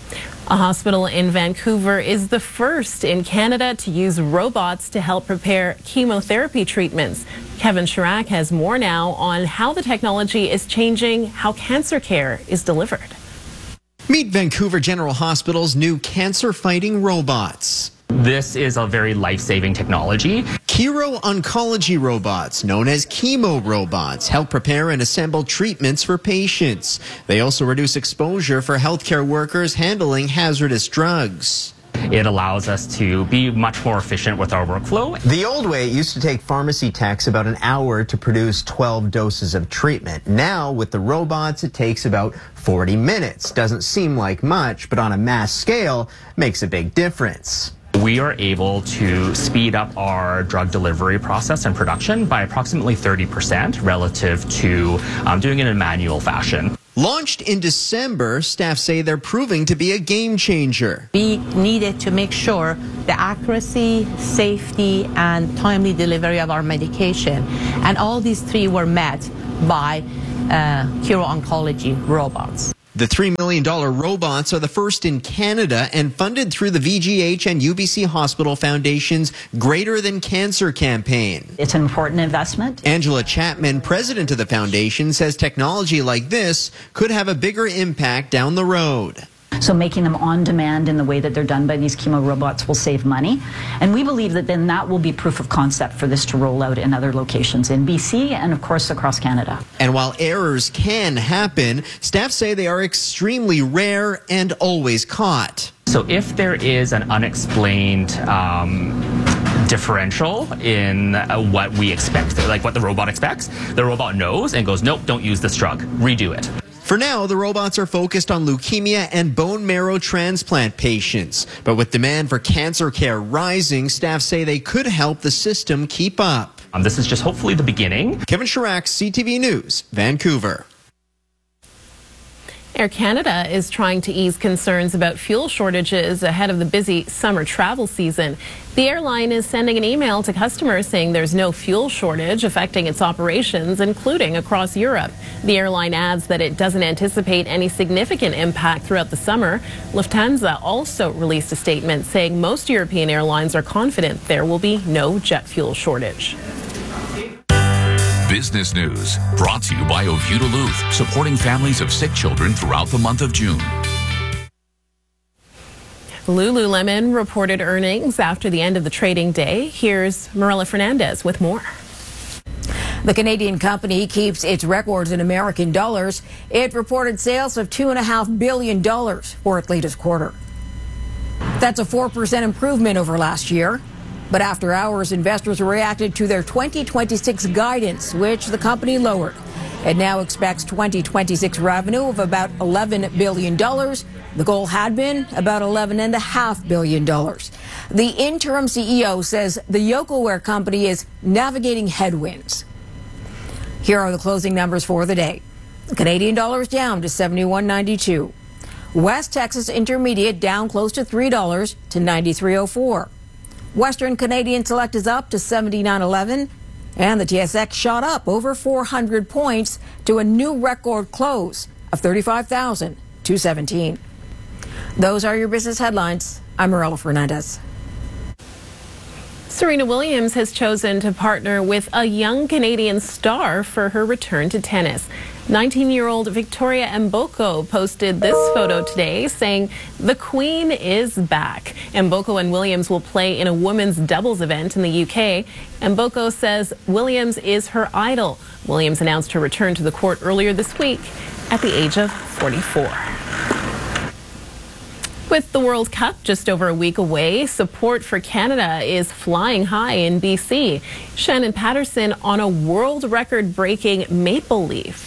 A hospital in Vancouver is the first in Canada to use robots to help prepare chemotherapy treatments. Kevin Chirac has more now on how the technology is changing how cancer care is delivered. Meet Vancouver General Hospital's new cancer-fighting robots. This is a very life-saving technology. Kiro Oncology robots, known as chemo robots, help prepare and assemble treatments for patients. They also reduce exposure for healthcare workers handling hazardous drugs. It allows us to be much more efficient with our workflow. The old way, it used to take pharmacy techs about an hour to produce twelve doses of treatment. Now, with the robots, it takes about forty minutes. Doesn't seem like much, but on a mass scale, makes a big difference. We are able to speed up our drug delivery process and production by approximately thirty percent relative to um, doing it in a manual fashion. Launched in December, staff say they're proving to be a game changer. We needed to make sure the accuracy, safety, and timely delivery of our medication. And all these three were met by uh, Kiro Oncology robots. The three million dollar robots are the first in Canada and funded through the V G H and U B C Hospital Foundation's Greater Than Cancer campaign. It's an important investment. Angela Chapman, president of the foundation, says technology like this could have a bigger impact down the road. So making them on demand in the way that they're done by these chemo robots will save money. And we believe that then that will be proof of concept for this to roll out in other locations in B C and, of course, across Canada. And while errors can happen, staff say they are extremely rare and always caught. So if there is an unexplained um, differential in uh, what we expect, like what the robot expects, the robot knows and goes, nope, don't use this drug, redo it. For now, the robots are focused on leukemia and bone marrow transplant patients. But with demand for cancer care rising, staff say they could help the system keep up. Um, this is just hopefully the beginning. Kevin Chirac, C T V News, Vancouver. Air Canada is trying to ease concerns about fuel shortages ahead of the busy summer travel season. The airline is sending an email to customers saying there's no fuel shortage affecting its operations, including across Europe. The airline adds that it doesn't anticipate any significant impact throughout the summer. Lufthansa also released a statement saying most European airlines are confident there will be no jet fuel shortage. Business News, brought to you by Oviedo Duluth, supporting families of sick children throughout the month of June. Lululemon reported earnings after the end of the trading day. Here's Marilla Fernandez with more. The Canadian company keeps its records in American dollars. It reported sales of two point five billion dollars for its latest quarter. That's a four percent improvement over last year. But after hours, investors reacted to their twenty twenty-six guidance, which the company lowered. It now expects twenty twenty-six revenue of about eleven billion dollars. The goal had been about eleven point five billion dollars. The interim C E O says the Yokowear company is navigating headwinds. Here are the closing numbers for the day. The Canadian dollar is down to seventy-one ninety-two. West Texas Intermediate down close to three dollars to ninety-three oh four. Western Canadian Select is up to seventy-nine eleven, and the T S X shot up over four hundred points to a new record close of thirty-five thousand two hundred seventeen. Those are your business headlines. I'm Marilla Fernandez. Serena Williams has chosen to partner with a young Canadian star for her return to tennis. nineteen-year-old Victoria Mboko posted this photo today saying the Queen is back. Mboko and Williams will play in a women's doubles event in the U K. Mboko says Williams is her idol. Williams announced her return to the court earlier this week at the age of forty-four. With the World Cup just over a week away, support for Canada is flying high in B C. Shannon Patterson on a world record-breaking maple leaf.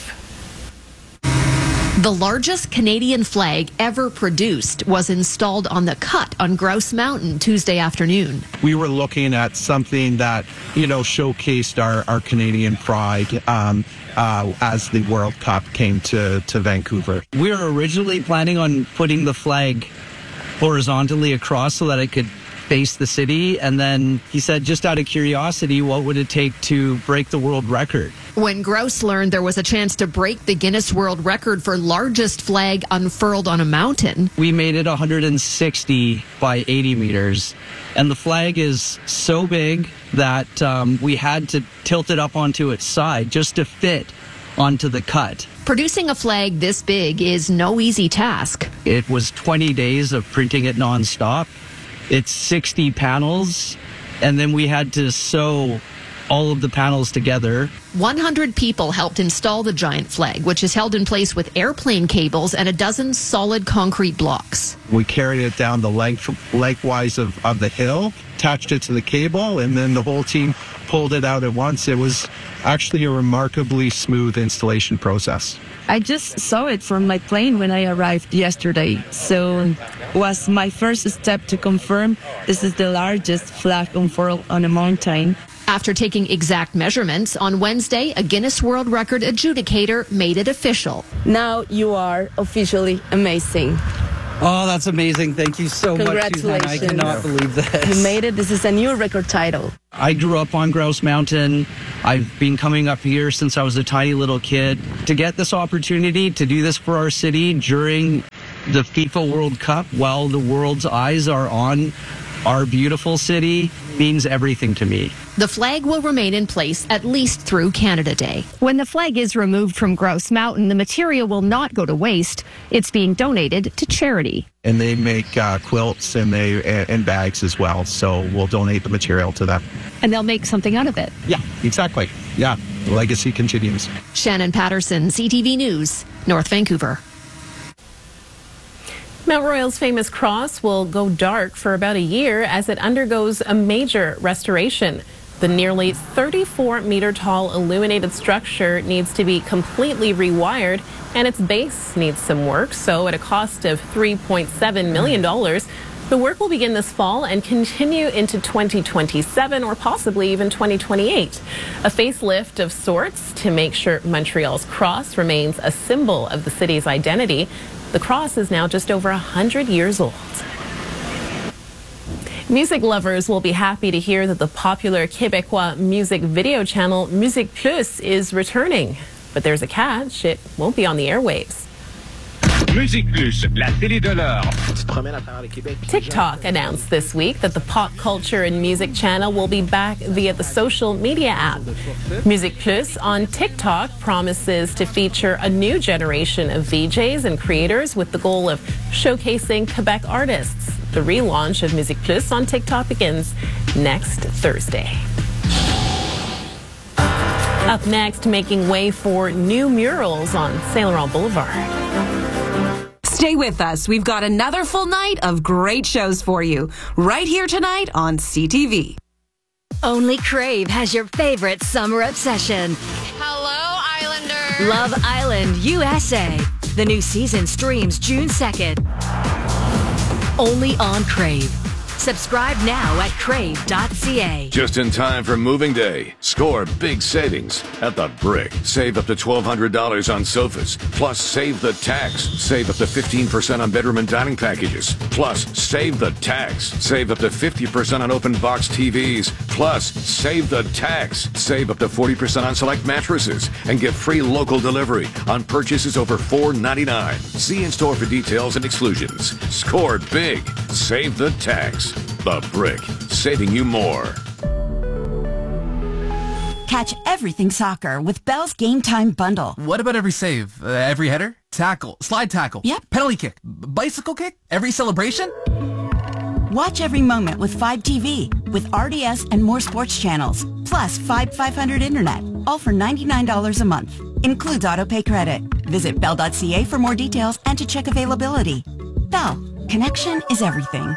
The largest Canadian flag ever produced was installed on the Cut on Grouse Mountain Tuesday afternoon. We were looking at something that, you know, showcased our, our Canadian pride um, uh, as the World Cup came to, to Vancouver. We were originally planning on putting the flag horizontally across so that it could face the city, and then he said, just out of curiosity, what would it take to break the world record? When Grouse learned there was a chance to break the Guinness World Record for largest flag unfurled on a mountain. We made it one hundred sixty by eighty meters. And the flag is so big that um, we had to tilt it up onto its side just to fit onto the cut. Producing a flag this big is no easy task. It was twenty days of printing it nonstop. It's sixty panels, and then we had to sew all of the panels together. one hundred people helped install the giant flag, which is held in place with airplane cables and a dozen solid concrete blocks. We carried it down the length, lengthwise of, of the hill, attached it to the cable, and then the whole team pulled it out at once. It was actually a remarkably smooth installation process. I just saw it from my plane when I arrived yesterday, so it was my first step to confirm this is the largest flag unfurled on a mountain. After taking exact measurements, on Wednesday, a Guinness World Record adjudicator made it official. Now you are officially amazing. Oh, that's amazing. Thank you so much, Suzanne. Congratulations. I cannot believe this. You made it. This is a new record title. I grew up on Grouse Mountain. I've been coming up here since I was a tiny little kid. To get this opportunity to do this for our city during the FIFA World Cup while the world's eyes are on our beautiful city means everything to me. The flag will remain in place at least through Canada Day. When the flag is removed from Grouse Mountain, the material will not go to waste. It's being donated to charity. And they make uh, quilts and they and bags as well, so we'll donate the material to them. And they'll make something out of it. Yeah, exactly. Yeah, the legacy continues. Shannon Patterson, C T V News, North Vancouver. Mount Royal's famous cross will go dark for about a year as it undergoes a major restoration. The nearly thirty-four meter tall illuminated structure needs to be completely rewired, and its base needs some work. So at a cost of three point seven million dollars, the work will begin this fall and continue into twenty twenty-seven or possibly even twenty twenty-eight. A facelift of sorts to make sure Montreal's cross remains a symbol of the city's identity. The cross is now just over one hundred years old. Music lovers will be happy to hear that the popular Québécois music video channel Musique Plus is returning. But there's a catch, it won't be on the airwaves. Musique Plus, la télé de l'heure. TikTok announced this week that the pop culture and music channel will be back via the social media app. Musique Plus on TikTok promises to feature a new generation of V Js and creators with the goal of showcasing Quebec artists. The relaunch of Musique Plus on TikTok begins next Thursday. Up next, making way for new murals on Saint Laurent Boulevard. Stay with us. We've got another full night of great shows for you right here tonight on C T V. Only Crave has your favorite summer obsession. Hello, Islander. Love Island U S A. The new season streams June second. Only on Crave. Subscribe now at crave dot c a. Just in time for moving day. Score big savings at the Brick. Save up to twelve hundred dollars on sofas. Plus, save the tax. Save up to fifteen percent on bedroom and dining packages. Plus, save the tax. Save up to fifty percent on open box T Vs. Plus, save the tax. Save up to forty percent on select mattresses. And get free local delivery on purchases over four ninety-nine. See in store for details and exclusions. Score big. Save the tax. The Brick, saving you more. Catch everything soccer with Bell's Game Time Bundle. What about every save? Uh, every header? Tackle? Slide tackle? Yep. Penalty kick? B- bicycle kick? Every celebration? Watch every moment with five T V, with R D S and more sports channels, plus five five hundred internet, all for ninety-nine dollars a month. Includes autopay credit. Visit bell dot c a for more details and to check availability. Bell, connection is everything.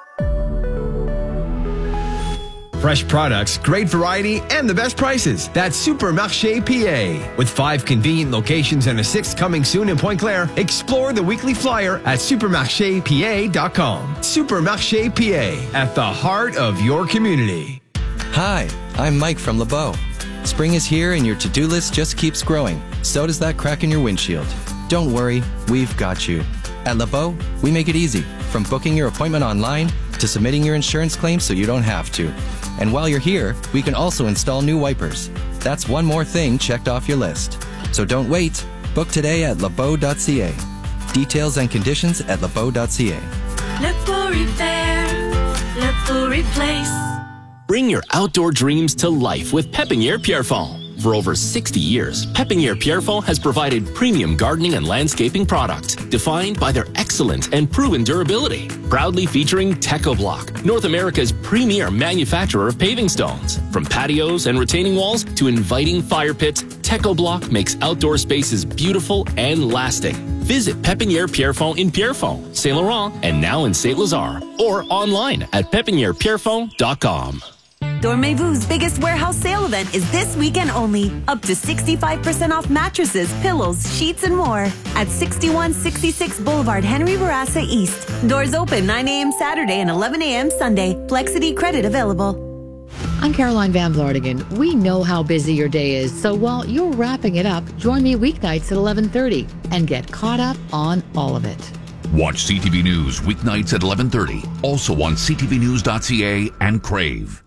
Fresh products, great variety, and the best prices. That's Supermarché P A. With five convenient locations and a sixth coming soon in Pointe Claire, explore the weekly flyer at supermarché p a dot com. Supermarché P A, at the heart of your community. Hi, I'm Mike from LeBeau. Spring is here and your to-do list just keeps growing. So does that crack in your windshield. Don't worry, we've got you. At LeBeau, we make it easy, from booking your appointment online to submitting your insurance claim so you don't have to. And while you're here, we can also install new wipers. That's one more thing checked off your list. So don't wait. Book today at lebeau dot c a. Details and conditions at lebeau dot c a. Lebeau Repair, Lebeau Replace. Bring your outdoor dreams to life with Pépinière Pierrefonds. For over sixty years, Pépinière Pierrefonds has provided premium gardening and landscaping products defined by their excellent and proven durability. Proudly featuring TechoBlock, North America's premier manufacturer of paving stones. From patios and retaining walls to inviting fire pits, TechoBlock makes outdoor spaces beautiful and lasting. Visit Pépinière Pierrefonds in Pierrefonds, Saint Laurent, and now in Saint Lazare, or online at pépinière pierrefonds dot com. Dormez-Vous's biggest warehouse sale event is this weekend only. Up to sixty-five percent off mattresses, pillows, sheets, and more at sixty-one sixty-six Boulevard Henry Bourassa East. Doors open nine a.m. Saturday and eleven a.m. Sunday. Flexity credit available. I'm Caroline Van Vlartigan. We know how busy your day is, so while you're wrapping it up, join me weeknights at eleven thirty and get caught up on all of it. Watch C T V News weeknights at eleven thirty, also on c t v news dot c a and Crave.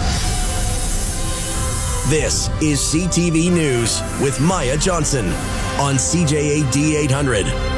This is C T V News with Maya Johnson on C J A D eight hundred.